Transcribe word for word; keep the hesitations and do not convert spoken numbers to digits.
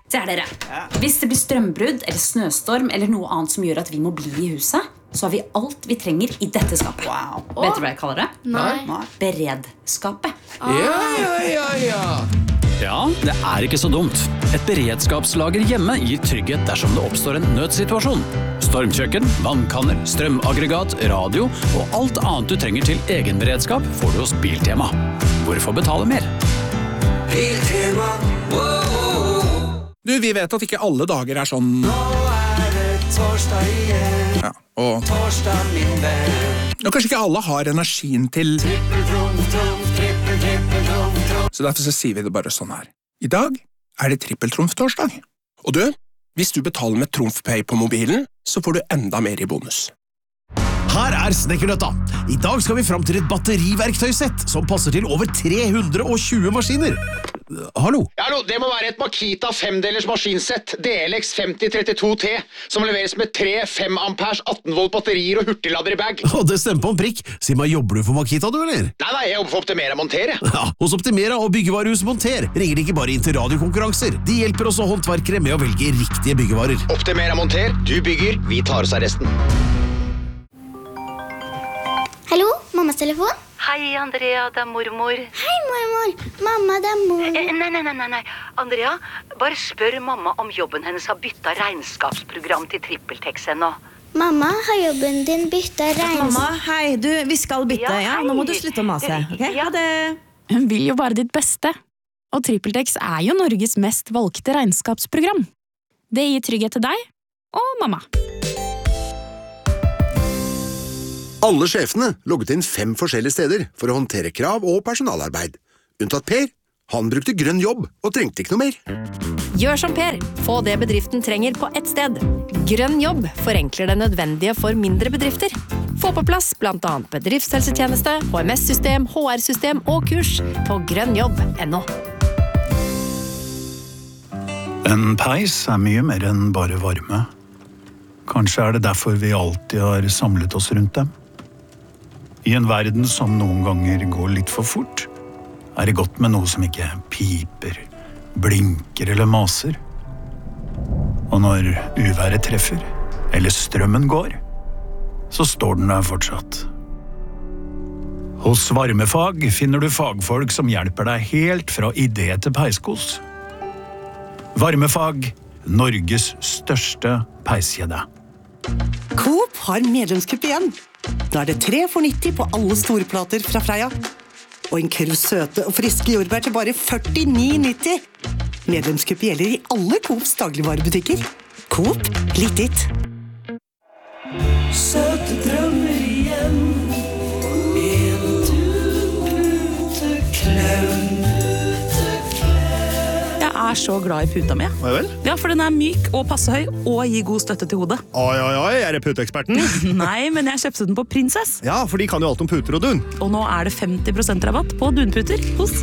Se her dere. Hvis det blir strømbrudd eller snøstorm eller noe annet som gjør at vi må bli i huset, så har vi alt vi trenger i dette skapet. Wow. Vet du hva jeg kaller det? Nei. Beredskapet. Ja, ja, ja, ja. Ja, det er ikke så dumt. Et beredskapslager hjemme gir trygghet dersom det oppstår en nødsituasjon. Stormkjøkken, vannkanner, strømaggregat, radio og alt annet du trenger til egen beredskap får du hos Biltema. Hvorfor betale mer? Biltema, wow. Du, vi vet at ikke alle dager er sånn. Nå er det torsdag igjen. Ja, og Torsdag, min venn. og kanskje ikke alle har energien til. Trippeltrumf, trumf, trippel, trippel, trumf, trumf. Så derfor så sier vi det bare sånn her. I dag er det trippeltrumf-torsdag. Og du, hvis du betaler med TrumfPay på mobilen, så får du enda mer i bonus. Her er Snekkerløtta. I dag skal vi fram til et batteriverktøysett som passer til over tre hundre og tjue maskiner. Hallo? Hallo, det må være et Makita femdelers maskinsett D L X femti trettito T som leveres med tre fem ampers atten volt batterier og hurtiglader i bag. Å, det stemmer på en prikk. Si meg, jobber du for Makita, du, eller? Nei, nei, jeg jobber for Optimera Montere. Ja, hos Optimera og byggevarehus Monter ringer de ikke bare inn til radiokonkurranser. De hjelper også håndverkere med å velge riktige byggevarer. Optimera Monter, du bygger, vi tar oss av resten. Hallo, mammas telefon? Hei, Andrea, det er mormor. Hei, mormor. Mamma, det er mor. Eh, nei, nei, nei, nei, nei. Andrea, bare spør mamma om jobben hennes har byttet regnskapsprogram til TrippelTex ennå. Mamma, har jobben din byttet regns... Mamma, hei, du, vi skal bytte, ja, Ja, hei. nå må du slutte å mase, ok? Ja. Ha det. Hun vil jo bare ditt beste. Og TrippelTex er jo Norges mest valgte regnskapsprogram. Det gir trygghet til deg og mamma. Alle sjefene logget inn fem forskjellige steder for å håndtere krav og personalarbeid. Unntatt Per. Han brukte grønn jobb og trengte ikke noe mer. Gjør som Per. Få det bedriften trenger på ett sted. Grønn jobb forenkler det nødvendige for mindre bedrifter. Få på plass blant annet bedriftshelsetjeneste, H M S-system, H R-system og kurs på grønnjobb punktum no. En peis er mye mer enn bare varme. Kanskje er det derfor vi alltid har samlet oss rundt dem. I en verden som noen ganger går litt for fort, er det godt med noe som ikke piper, blinker eller maser. Og når uværet treffer, eller strømmen går, så står den der fortsatt. Hos Varmefag finner du fagfolk som hjelper deg helt fra idé til peiskos. Varmefag, Norges største peiskjede. Coop har medlemskupp igjen. Da er det tre for nitti på alle storplater fra Freia. Og en kurv søte og friske jordbær til bare førtini nitti. Medlemskupp gjelder i alle Coops dagligvarebutikker. Coop, litt ditt. Søte drømmer igjen. En puteklem. Jeg er så glad i puta mi. Hva vel? Ja, for den er myk og passehøy og gir god støtte til hodet. Oi, oi, oi, er det puteeksperten? Nei, men jeg kjøpte den på Princess. Ja, for de kan jo alt om puter og dun. Og nå er det femti prosent rabatt på dunputer hos